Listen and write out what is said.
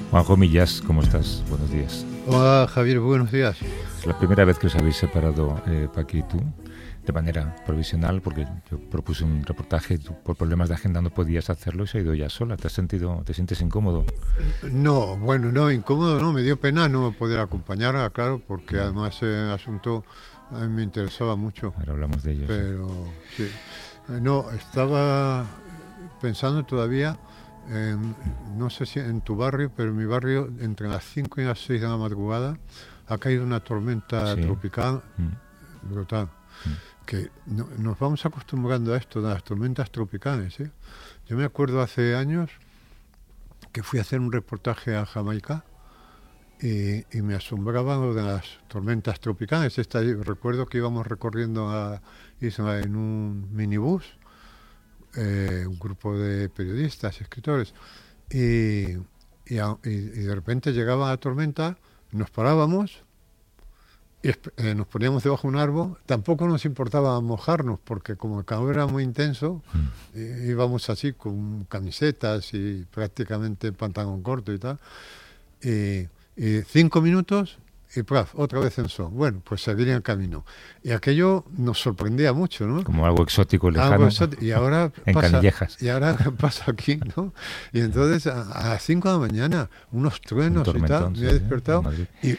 Juanjo Millás, ¿cómo estás? Buenos días. Hola Javier, buenos días. Es la primera vez que os habéis separado, Paqui y tú, de manera provisional, porque yo propuse un reportaje, tú por problemas de agenda no podías hacerlo y se ha ido ya sola. ¿Te sientes incómodo? No, bueno, no, incómodo no, me dio pena no poder acompañar, claro, porque además el asunto a mí me interesaba mucho. Ahora hablamos de ello. Pero sí. No, estaba pensando todavía no sé si en tu barrio, pero en mi barrio, entre las 5 y las 6 de la madrugada, ha caído una tormenta tropical brutal. Que nos vamos acostumbrando a esto de las tormentas tropicales, ¿eh? Yo me acuerdo hace años que fui a hacer un reportaje a Jamaica y me asombraba lo de las tormentas tropicales. Recuerdo que íbamos recorriendo a isla en un minibús, un grupo de periodistas, escritores, y de repente llegaba la tormenta, nos parábamos y nos poníamos debajo de un árbol. Tampoco nos importaba mojarnos porque como el calor era muy intenso, íbamos así con camisetas y prácticamente pantalón corto y tal, y 5 minutos y ¡plaf!, otra vez en sol. Bueno, pues seguir el camino. Y aquello nos sorprendía mucho, ¿no? Como algo exótico, lejano. Y ahora en Canillejas. Y ahora pasa aquí, ¿no? Y entonces a las 5 de la mañana, unos truenos y tal, me he despertado